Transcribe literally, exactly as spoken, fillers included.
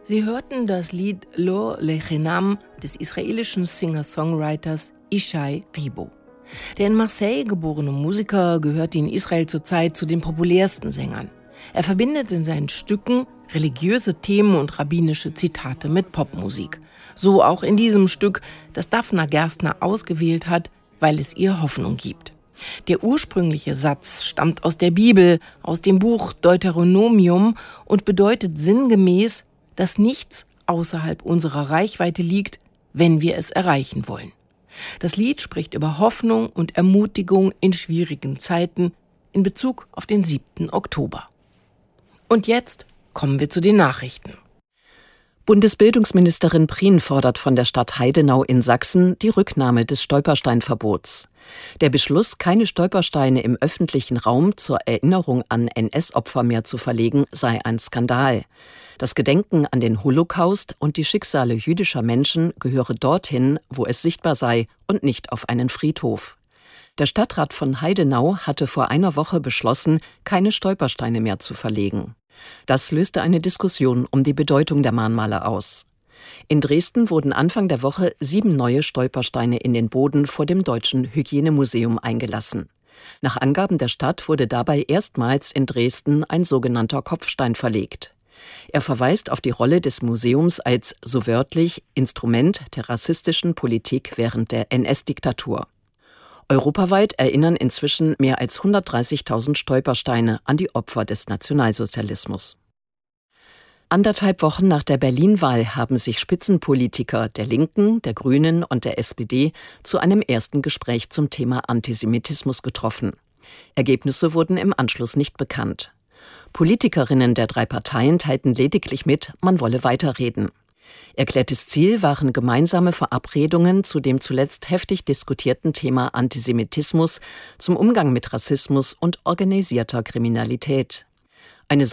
Sie hörten das Lied Lo Lechenam des israelischen Singer-Songwriters Ishai Ribo. Der in Marseille geborene Musiker gehört in Israel zurzeit zu den populärsten Sängern. Er verbindet in seinen Stücken religiöse Themen und rabbinische Zitate mit Popmusik. So auch in diesem Stück, das Daphna Gerstner ausgewählt hat, weil es ihr Hoffnung gibt. Der ursprüngliche Satz stammt aus der Bibel, aus dem Buch Deuteronomium und bedeutet sinngemäß, dass nichts außerhalb unserer Reichweite liegt, wenn wir es erreichen wollen. Das Lied spricht über Hoffnung und Ermutigung in schwierigen Zeiten in Bezug auf den siebten Oktober. Und jetzt kommen wir zu den Nachrichten. Bundesbildungsministerin Prien fordert von der Stadt Heidenau in Sachsen die Rücknahme des Stolpersteinverbots. Der Beschluss, keine Stolpersteine im öffentlichen Raum zur Erinnerung an N S-Opfer mehr zu verlegen, sei ein Skandal. Das Gedenken an den Holocaust und die Schicksale jüdischer Menschen gehöre dorthin, wo es sichtbar sei, und nicht auf einen Friedhof. Der Stadtrat von Heidenau hatte vor einer Woche beschlossen, keine Stolpersteine mehr zu verlegen. Das löste eine Diskussion um die Bedeutung der Mahnmale aus. In Dresden wurden Anfang der Woche sieben neue Stolpersteine in den Boden vor dem Deutschen Hygienemuseum eingelassen. Nach Angaben der Stadt wurde dabei erstmals in Dresden ein sogenannter Kopfstein verlegt. Er verweist auf die Rolle des Museums als, so wörtlich, Instrument der rassistischen Politik während der N S-Diktatur. Europaweit erinnern inzwischen mehr als hundertdreißigtausend Stolpersteine an die Opfer des Nationalsozialismus. Anderthalb Wochen nach der Berlin-Wahl haben sich Spitzenpolitiker der Linken, der Grünen und der S P D zu einem ersten Gespräch zum Thema Antisemitismus getroffen. Ergebnisse wurden im Anschluss nicht bekannt. Politikerinnen der drei Parteien teilten lediglich mit, man wolle weiterreden. Erklärtes Ziel waren gemeinsame Verabredungen zu dem zuletzt heftig diskutierten Thema Antisemitismus, zum Umgang mit Rassismus und organisierter Kriminalität.